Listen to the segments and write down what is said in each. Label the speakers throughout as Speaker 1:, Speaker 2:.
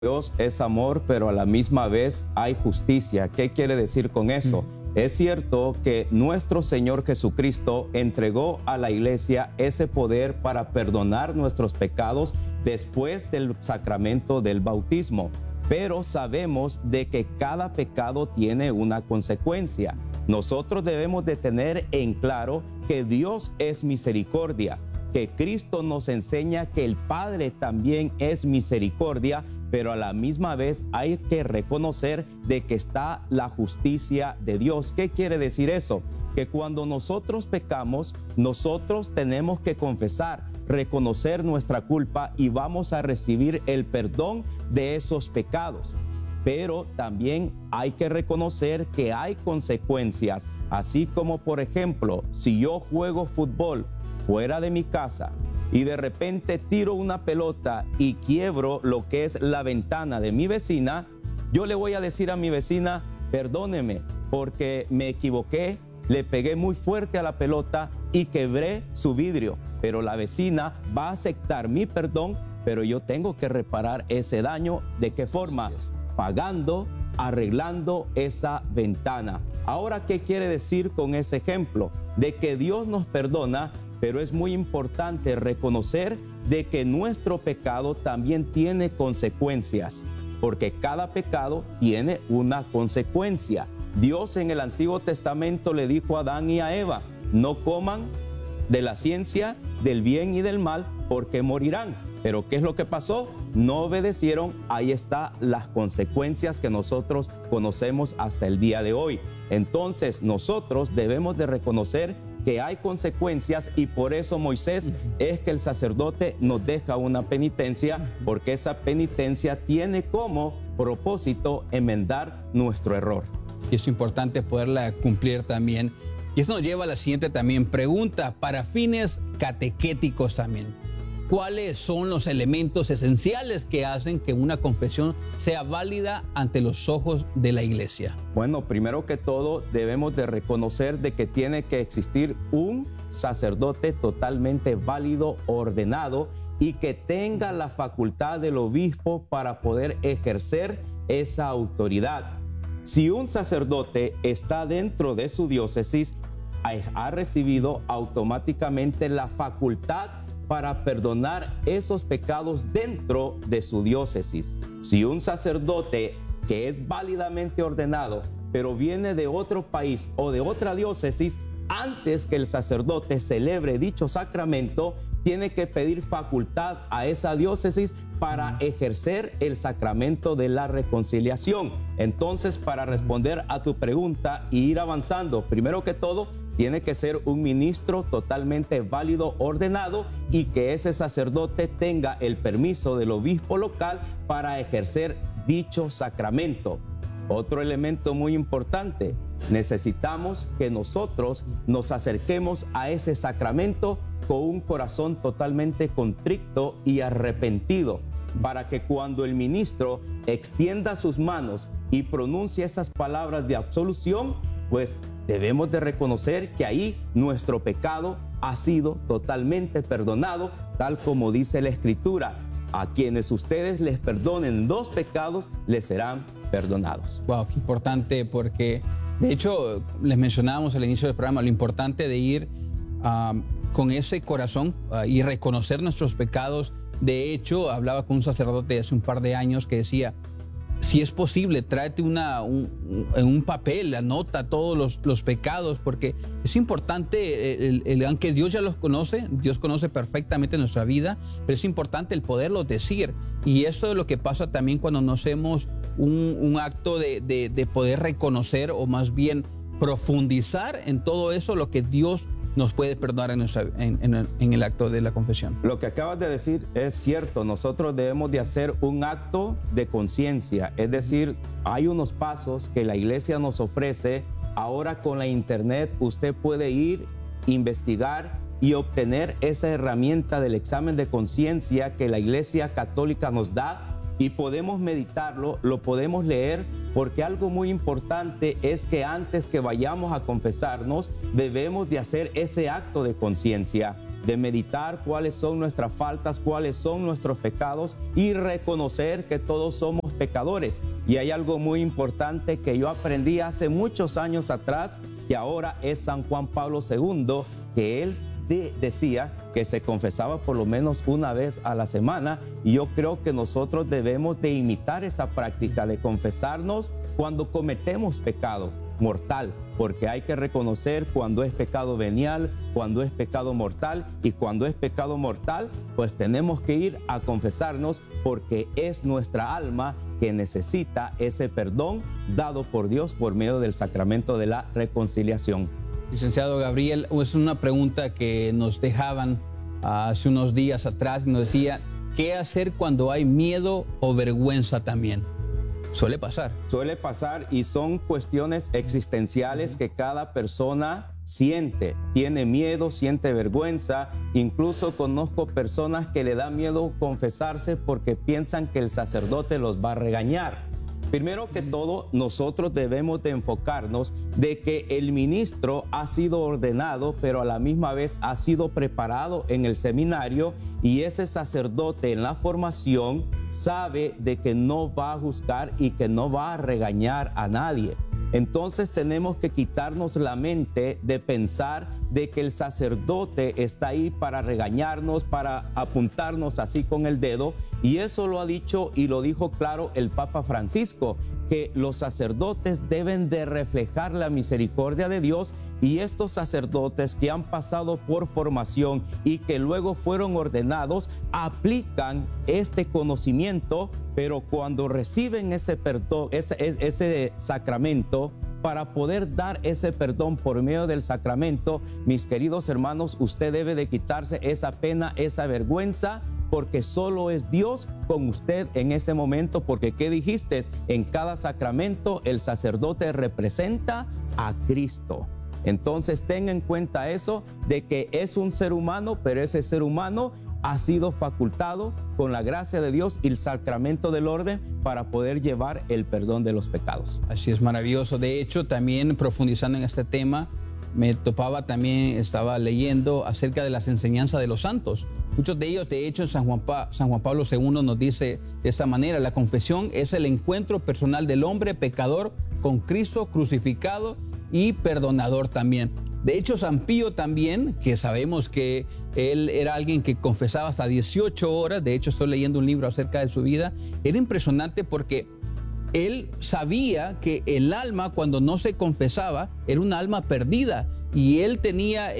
Speaker 1: Dios es amor, pero a la misma vez hay justicia. ¿Qué quiere decir con eso? Es cierto que nuestro Señor Jesucristo entregó a la iglesia ese poder para perdonar nuestros pecados después del sacramento del bautismo, pero sabemos de que cada pecado tiene una consecuencia. Nosotros debemos de tener en claro que Dios es misericordia, que Cristo nos enseña que el Padre también es misericordia, pero a la misma vez hay que reconocer de que está la justicia de Dios. ¿Qué quiere decir eso? Que cuando nosotros pecamos, nosotros tenemos que confesar, reconocer nuestra culpa y vamos a recibir el perdón de esos pecados. Pero también hay que reconocer que hay consecuencias, así como por ejemplo, si yo juego fútbol fuera de mi casa y de repente tiro una pelota y quiebro lo que es la ventana de mi vecina, yo le voy a decir a mi vecina, perdóneme porque me equivoqué, le pegué muy fuerte a la pelota y quebré su vidrio, pero la vecina va a aceptar mi perdón, pero yo tengo que reparar ese daño. ¿De qué forma? Pagando, arreglando esa ventana. Ahora, ¿qué quiere decir con ese ejemplo? De que Dios nos perdona, pero es muy importante reconocer de que nuestro pecado también tiene consecuencias, porque cada pecado tiene una consecuencia. Dios en el Antiguo Testamento le dijo a Adán y a Eva, no coman de la ciencia del bien y del mal, porque morirán. Pero ¿qué es lo que pasó? No obedecieron. Ahí están las consecuencias que nosotros conocemos hasta el día de hoy. Entonces nosotros debemos de reconocer que hay consecuencias y por eso Moisés es que el sacerdote nos deja una penitencia, porque esa penitencia tiene como propósito enmendar nuestro error.
Speaker 2: Y es importante poderla cumplir también. Y eso nos lleva a la siguiente también pregunta, para fines catequéticos también. ¿Cuáles son los elementos esenciales que hacen que una confesión sea válida ante los ojos de la iglesia?
Speaker 1: Bueno, primero que todo debemos de reconocer de que tiene que existir un sacerdote totalmente válido, ordenado y que tenga la facultad del obispo para poder ejercer esa autoridad. Si un sacerdote está dentro de su diócesis, ha recibido automáticamente la facultad para perdonar esos pecados dentro de su diócesis. Si un sacerdote que es válidamente ordenado, pero viene de otro país o de otra diócesis, antes que el sacerdote celebre dicho sacramento, tiene que pedir facultad a esa diócesis para ejercer el sacramento de la reconciliación. Entonces, para responder a tu pregunta y ir avanzando, primero que todo, tiene que ser un ministro totalmente válido, ordenado, y que ese sacerdote tenga el permiso del obispo local para ejercer dicho sacramento. Otro elemento muy importante, necesitamos que nosotros nos acerquemos a ese sacramento con un corazón totalmente contrito y arrepentido, para que cuando el ministro extienda sus manos y pronuncie esas palabras de absolución, pues debemos de reconocer que ahí nuestro pecado ha sido totalmente perdonado, tal como dice la Escritura. A quienes ustedes les perdonen 2 pecados, les serán perdonados.
Speaker 2: Wow, qué importante, porque de hecho les mencionábamos al inicio del programa lo importante de ir con ese corazón y reconocer nuestros pecados. De hecho, hablaba con un sacerdote hace un par de años que decía, si es posible, tráete en un papel, anota todos los pecados, porque es importante, aunque Dios ya los conoce, Dios conoce perfectamente nuestra vida, pero es importante el poderlos decir. Y eso es lo que pasa también cuando no hacemos un acto de poder reconocer, o más bien profundizar en todo eso, lo que Dios nos puede perdonar en el acto de la confesión.
Speaker 1: Lo que acabas de decir es cierto. Nosotros debemos de hacer un acto de conciencia. Es decir, hay unos pasos que la iglesia nos ofrece. Ahora con la internet usted puede ir, investigar y obtener esa herramienta del examen de conciencia que la Iglesia Católica nos da, y podemos meditarlo, lo podemos leer, porque algo muy importante es que antes que vayamos a confesarnos, debemos de hacer ese acto de conciencia. de meditar cuáles son nuestras faltas, cuáles son nuestros pecados y reconocer que todos somos pecadores. Y hay algo muy importante que yo aprendí hace muchos años atrás, que ahora es San Juan Pablo II, que él decía que se confesaba por lo menos una vez a la semana, y yo creo que nosotros debemos de imitar esa práctica de confesarnos cuando cometemos pecado mortal, porque hay que reconocer cuando es pecado venial, cuando es pecado mortal, y cuando es pecado mortal, pues tenemos que ir a confesarnos, porque es nuestra alma que necesita ese perdón dado por Dios por medio del sacramento de la reconciliación.
Speaker 2: Licenciado Gabriel, es una pregunta que nos dejaban hace unos días atrás y nos decía, ¿qué hacer cuando hay miedo o vergüenza también? Suele pasar. Suele pasar, y son cuestiones existenciales que cada persona siente. Tiene miedo, siente vergüenza. Incluso conozco personas que le da miedo confesarse porque piensan que el sacerdote los va a regañar. Primero que todo, nosotros debemos de enfocarnos de que el ministro ha sido ordenado, pero a la misma vez ha sido preparado en el seminario, y ese sacerdote en la formación sabe de que no va a juzgar y que no va a regañar a nadie. Entonces tenemos que quitarnos la mente de pensar de que el sacerdote está ahí para regañarnos, para apuntarnos así con el dedo, y eso lo ha dicho y lo dijo claro el Papa Francisco, que los sacerdotes deben de reflejar la misericordia de Dios, y estos sacerdotes que han pasado por formación y que luego fueron ordenados aplican este conocimiento, pero cuando reciben ese perdón, ese sacramento, para poder dar ese perdón por medio del sacramento, mis queridos hermanos, usted debe de quitarse esa pena, esa vergüenza, porque solo es Dios con usted en ese momento, porque ¿qué dijiste? En cada sacramento el sacerdote representa a Cristo. Entonces tenga en cuenta eso, de que es un ser humano, pero ese ser humano ha sido facultado con la gracia de Dios y el sacramento del orden para poder llevar el perdón de los pecados. Así es, maravilloso. De hecho, también profundizando en este tema, me topaba también, estaba leyendo acerca de las enseñanzas de los santos. Muchos de ellos, de hecho, San Juan Pablo II nos dice de esta manera: la confesión es el encuentro personal del hombre pecador con Cristo crucificado y perdonador también. De hecho, San Pío también, que sabemos que él era alguien que confesaba hasta 18 horas, de hecho estoy leyendo un libro acerca de su vida, era impresionante porque él sabía que el alma, cuando no se confesaba, era un alma perdida, y él tenía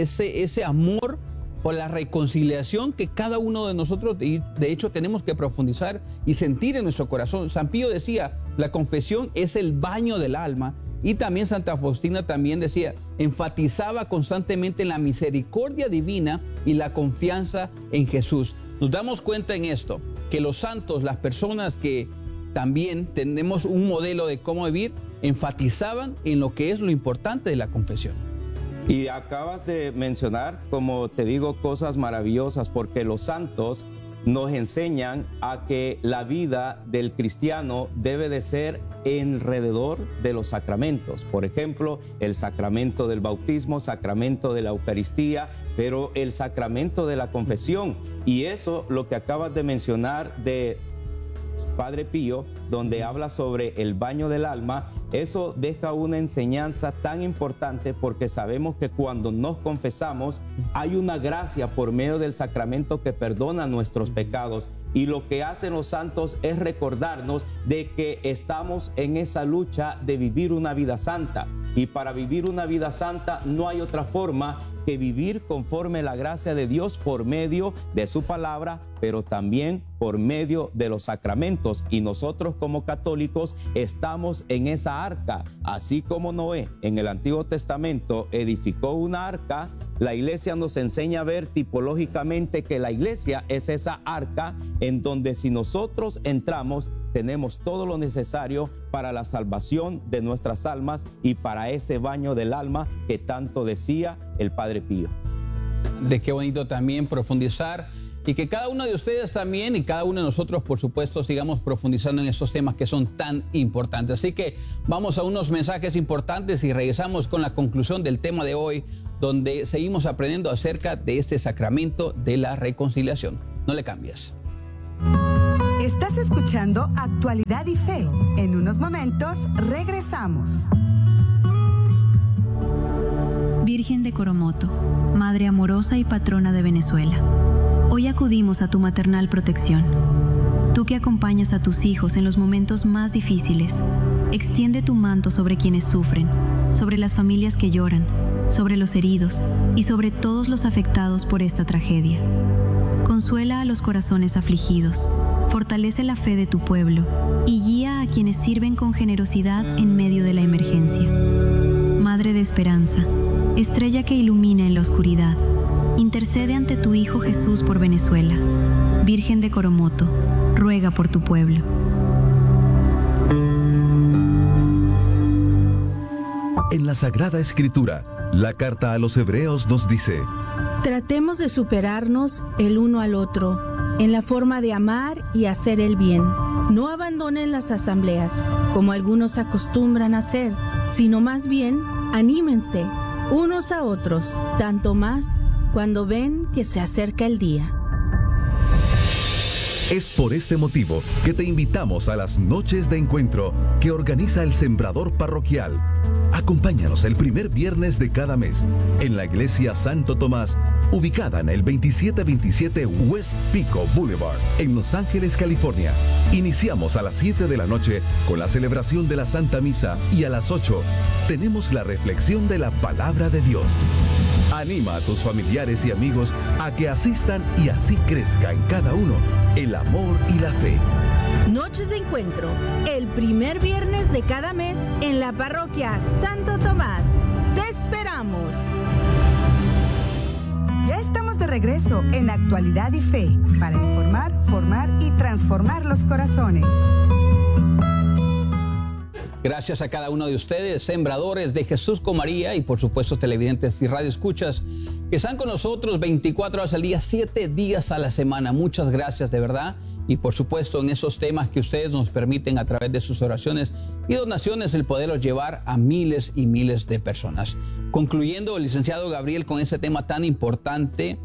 Speaker 2: ese amor por la reconciliación que cada uno de nosotros, de hecho, tenemos que profundizar y sentir en nuestro corazón. San Pío decía, la confesión es el baño del alma. Y también Santa Faustina también decía, enfatizaba constantemente en la misericordia divina y la confianza en Jesús. Nos damos cuenta en esto, que los santos, las personas que también tenemos un modelo de cómo vivir, enfatizaban en lo que es lo importante de la confesión. Y acabas de mencionar, como te digo, cosas maravillosas, porque los santos nos enseñan a que la vida del cristiano debe de ser alrededor de los sacramentos. Por ejemplo, el sacramento del bautismo, sacramento de la Eucaristía, pero el sacramento de la confesión. Y eso, lo que acabas de mencionar de Padre Pío, donde habla sobre el baño del alma, eso deja una enseñanza tan importante, porque sabemos que cuando nos confesamos hay una gracia por medio del sacramento que perdona nuestros pecados, y lo que hacen los santos es recordarnos de que estamos en esa lucha de vivir una vida santa, y para vivir una vida santa no hay otra forma que vivir conforme a la gracia de Dios por medio de su palabra, pero también por medio de los sacramentos. Y nosotros como católicos estamos en esa arca. Así como Noé en el Antiguo Testamento edificó una arca, la iglesia nos enseña a ver tipológicamente que la iglesia es esa arca en donde, si nosotros entramos, tenemos todo lo necesario para la salvación de nuestras almas y para ese baño del alma que tanto decía el Padre Pío. De qué bonito también profundizar y que cada uno de ustedes también y cada uno de nosotros, por supuesto, sigamos profundizando en estos temas que son tan importantes. Así que vamos a unos mensajes importantes y regresamos con la conclusión del tema de hoy, donde seguimos aprendiendo acerca de este sacramento de la reconciliación. No le cambies.
Speaker 3: Estás escuchando Actualidad y Fe. En unos momentos regresamos.
Speaker 4: Virgen de Coromoto, Madre amorosa y patrona de Venezuela, hoy acudimos a tu maternal protección. Tú que acompañas a tus hijos en los momentos más difíciles, extiende tu manto sobre quienes sufren, sobre las familias que lloran, sobre los heridos y sobre todos los afectados por esta tragedia. Consuela a los corazones afligidos, fortalece la fe de tu pueblo y guía a quienes sirven con generosidad en medio de la emergencia. Madre de esperanza, estrella que ilumina en la oscuridad, intercede ante tu Hijo Jesús por Venezuela. Virgen de Coromoto, ruega por tu pueblo.
Speaker 5: En la Sagrada Escritura, la carta a los Hebreos nos dice:
Speaker 6: tratemos de superarnos el uno al otro en la forma de amar y hacer el bien. No abandonen las asambleas, como algunos acostumbran a hacer, sino más bien anímense unos a otros, tanto más cuando ven que se acerca el día.
Speaker 5: Es por este motivo que te invitamos a las noches de encuentro que organiza el Sembrador Parroquial. Acompáñanos el primer viernes de cada mes en la Iglesia Santo Tomás, ubicada en el 2727 West Pico Boulevard, en Los Ángeles, California. Iniciamos a las 7 de la noche con la celebración de la Santa Misa y a las 8 tenemos la reflexión de la Palabra de Dios. Anima a tus familiares y amigos a que asistan y así crezca en cada uno el amor y la fe.
Speaker 6: Noches de encuentro, el primer viernes de cada mes en la parroquia Santo Tomás. ¡Te esperamos!
Speaker 3: Ya estamos de regreso en Actualidad y Fe para informar, formar y transformar los corazones.
Speaker 2: Gracias a cada uno de ustedes, sembradores de Jesús con María y por supuesto televidentes y radioescuchas que están con nosotros 24 horas al día, 7 días a la semana. Muchas gracias de verdad y por supuesto en esos temas que ustedes nos permiten a través de sus oraciones y donaciones el poderlos llevar a miles y miles de personas. Concluyendo, licenciado Gabriel, con ese tema tan importante.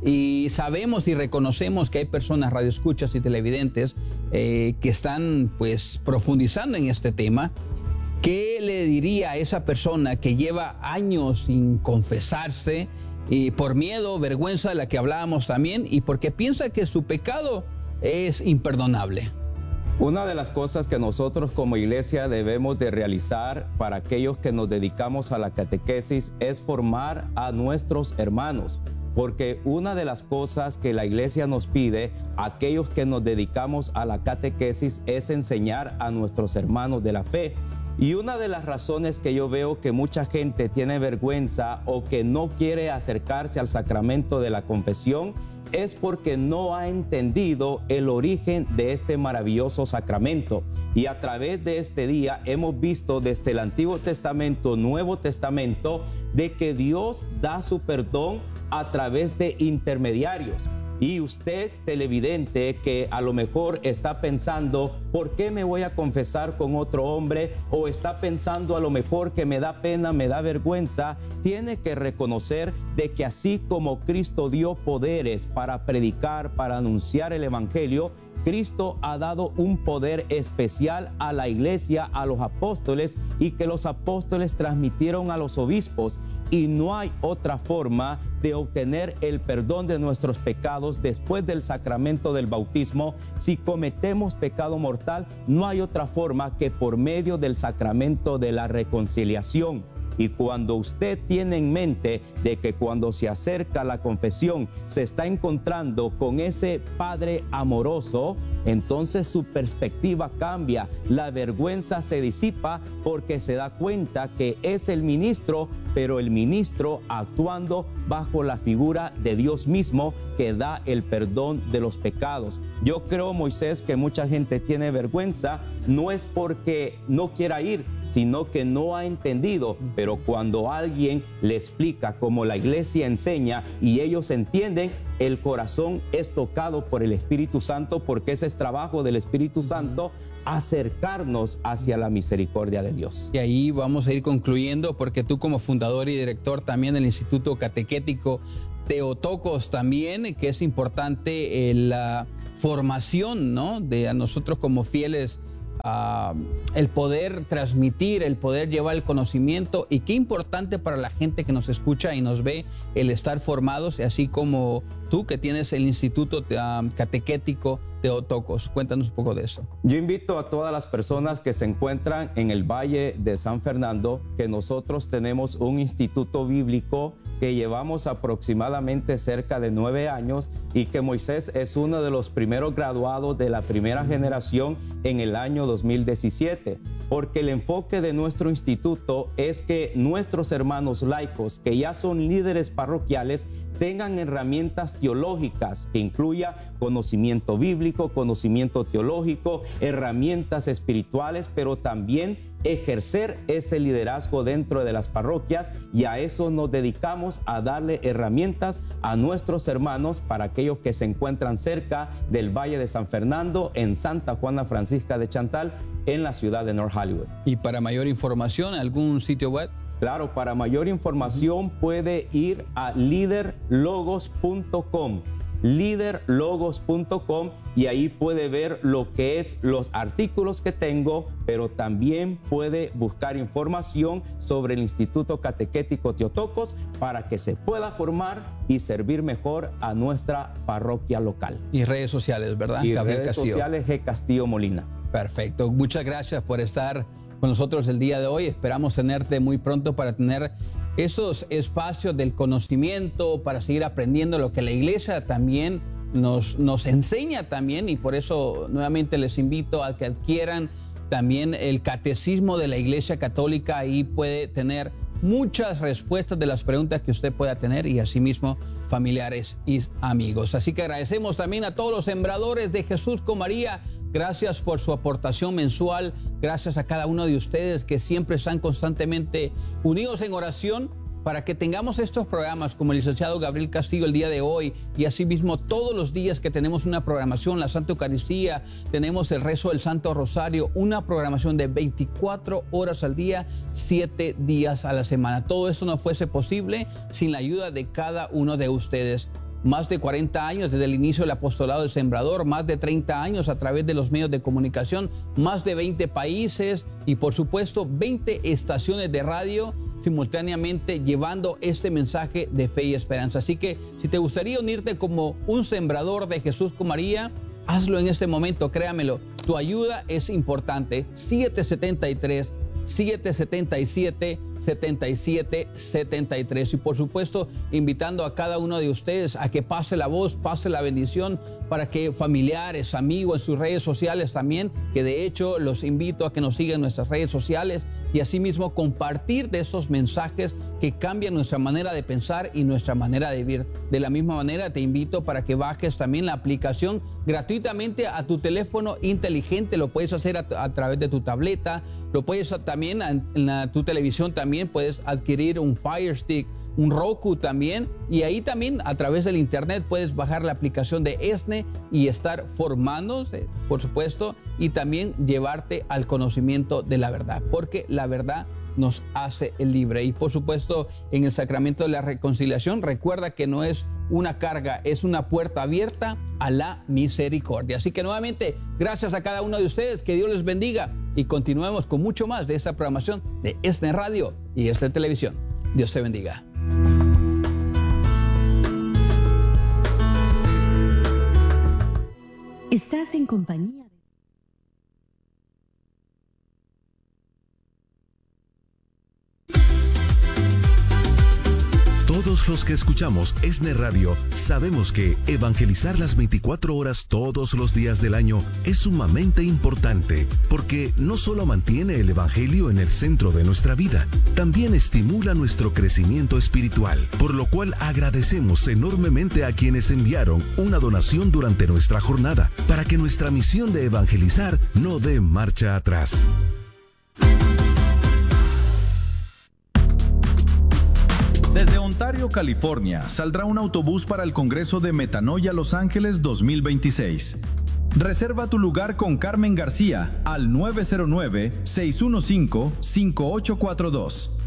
Speaker 2: Y sabemos y reconocemos que hay personas, radioescuchas y televidentes que están pues profundizando en este tema. ¿Qué le diría a esa persona que lleva años sin confesarse y por miedo, vergüenza de la que hablábamos también y porque piensa que su pecado es imperdonable?
Speaker 1: Una de las cosas que nosotros como iglesia debemos de realizar para aquellos que nos dedicamos a la catequesis es formar a nuestros hermanos. Porque una de las cosas que la iglesia nos pide a aquellos que nos dedicamos a la catequesis es enseñar a nuestros hermanos de la fe. Y una de las razones que yo veo que mucha gente tiene vergüenza o que no quiere acercarse al sacramento de la confesión es porque no ha entendido el origen de este maravilloso sacramento. Y a través de este día hemos visto desde el Antiguo Testamento, Nuevo Testamento, de que Dios da su perdón a través de intermediarios. Y usted, televidente, que a lo mejor está pensando, ¿por qué me voy a confesar con otro hombre? O está pensando a lo mejor que me da pena, me da vergüenza. Tiene que reconocer de que así como Cristo dio poderes para predicar, para anunciar el Evangelio, Cristo ha dado un poder especial a la iglesia, a los apóstoles, y que los apóstoles transmitieron a los obispos. Y no hay otra forma de obtener el perdón de nuestros pecados después del sacramento del bautismo. Si cometemos pecado mortal, no hay otra forma que por medio del sacramento de la reconciliación. Y cuando usted tiene en mente de que cuando se acerca a la confesión se está encontrando con ese Padre amoroso, entonces su perspectiva cambia, la vergüenza se disipa porque se da cuenta que es el ministro, pero el ministro actuando bajo la figura de Dios mismo que da el perdón de los pecados. Yo creo, Moisés, que mucha gente tiene vergüenza, no es porque no quiera ir, sino que no ha entendido. Pero cuando alguien le explica como la iglesia enseña y ellos entienden, el corazón es tocado por el Espíritu Santo, porque ese es trabajo del Espíritu Santo, acercarnos hacia la misericordia de Dios.
Speaker 2: Y ahí vamos a ir concluyendo, porque tú como fundador y director también del Instituto Catequético Theotokos también, que es importante la formación, ¿no?, de a nosotros como fieles, el poder transmitir, el poder llevar el conocimiento, y qué importante para la gente que nos escucha y nos ve el estar formados, así como tú que tienes el Instituto Catequético Theotokos. Cuéntanos un poco de eso.
Speaker 1: Yo invito a todas las personas que se encuentran en el Valle de San Fernando, que nosotros tenemos un instituto bíblico que llevamos aproximadamente cerca de 9 años, y que Moisés es uno de los primeros graduados de la primera generación en el año 2017, porque el enfoque de nuestro instituto es que nuestros hermanos laicos, que ya son líderes parroquiales, tengan herramientas teológicas que incluya conocimiento bíblico, conocimiento teológico, herramientas espirituales, pero también ejercer ese liderazgo dentro de las parroquias, y a eso nos dedicamos, a darle herramientas a nuestros hermanos, para aquellos que se encuentran cerca del Valle de San Fernando, en Santa Juana Francisca de Chantal, en la ciudad de North Hollywood.
Speaker 2: Y para mayor información, ¿algún sitio web?
Speaker 1: Claro, para mayor información puede ir a liderlogos.com. liderlogos.com, y ahí puede ver lo que es los artículos que tengo, pero también puede buscar información sobre el Instituto Catequético Theotokos para que se pueda formar y servir mejor a nuestra parroquia local.
Speaker 2: Y redes sociales, ¿verdad?
Speaker 1: Y
Speaker 2: Gabriel
Speaker 1: redes
Speaker 2: Castillo.
Speaker 1: sociales, G. Castillo Molina.
Speaker 2: Perfecto. Muchas gracias por estar con nosotros el día de hoy. Esperamos tenerte muy pronto para tener esos espacios del conocimiento, para seguir aprendiendo lo que la iglesia también nos enseña también, y por eso nuevamente les invito a que adquieran también el catecismo de la Iglesia Católica. Ahí puede tener muchas respuestas de las preguntas que usted pueda tener, y asimismo familiares y amigos. Así que agradecemos también a todos los sembradores de Jesús con María. Gracias por su aportación mensual. Gracias a cada uno de ustedes que siempre están constantemente unidos en oración para que tengamos estos programas como el licenciado Gabriel Castillo el día de hoy, y asimismo todos los días que tenemos una programación, la Santa Eucaristía, tenemos el rezo del Santo Rosario, una programación de 24 horas al día, 7 días a la semana. Todo esto no fuese posible sin la ayuda de cada uno de ustedes. Más de 40 años desde el inicio del apostolado del Sembrador, más de 30 años a través de los medios de comunicación, más de 20 países y por supuesto 20 estaciones de radio simultáneamente llevando este mensaje de fe y esperanza. Así que si te gustaría unirte como un sembrador de Jesús con María, hazlo en este momento, créamelo, tu ayuda es importante. 777-7773 y por supuesto invitando a cada uno de ustedes a que pase la voz, pase la bendición, para que familiares, amigos en sus redes sociales también, que de hecho los invito a que nos sigan en nuestras redes sociales, y asimismo compartir de esos mensajes que cambian nuestra manera de pensar y nuestra manera de vivir. De la misma manera te invito para que bajes también la aplicación gratuitamente a tu teléfono inteligente. Lo puedes hacer a través de tu tableta, lo puedes también en tu televisión, también puedes adquirir un Fire Stick, un Roku también, y ahí también a través del internet puedes bajar la aplicación de ESNE y estar formándose, por supuesto, y también llevarte al conocimiento de la verdad, porque la verdad nos hace libre. Y por supuesto, en el sacramento de la reconciliación, recuerda que no es una carga, es una puerta abierta a la misericordia. Así que nuevamente, gracias a cada uno de ustedes, que Dios les bendiga, y continuemos con mucho más de esta programación de ESNE Radio y ESNE Televisión. Dios te bendiga.
Speaker 3: Estás en compañía de...
Speaker 5: Todos todos los que escuchamos ESNE Radio sabemos que evangelizar las 24 horas todos los días del año es sumamente importante, porque no solo mantiene el Evangelio en el centro de nuestra vida, también estimula nuestro crecimiento espiritual, por lo cual agradecemos enormemente a quienes enviaron una donación durante nuestra jornada, para que nuestra misión de evangelizar no dé marcha atrás.
Speaker 7: Desde Ontario, California, saldrá un autobús para el Congreso de Metanoia Los Ángeles 2026. Reserva tu lugar con Carmen García al 909-615-5842.